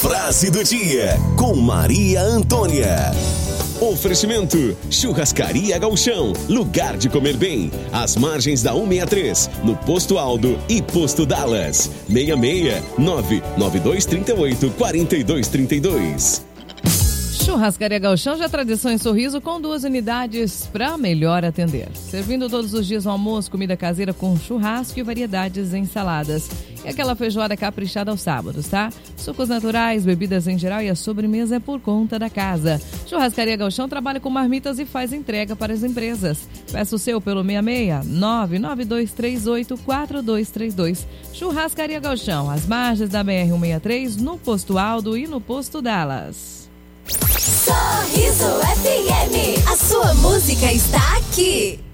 Frase do dia com Maria Antônia. Oferecimento: Churrascaria Gauchão, lugar de comer bem, às margens da 163, no Posto Aldo e Posto Dallas. 66992384232. Churrascaria Gauchão, já tradição em Sorriso, com 2 unidades para melhor atender. Servindo todos os dias o almoço, comida caseira com churrasco e variedades em saladas. E aquela feijoada caprichada aos sábados, tá? Sucos naturais, bebidas em geral e a sobremesa é por conta da casa. Churrascaria Gauchão trabalha com marmitas e faz entrega para as empresas. Peça o seu pelo 66992384232. Churrascaria Gauchão, às margens da BR-163, no Posto Aldo e no Posto Dallas. Sorriso FM, a sua música está aqui.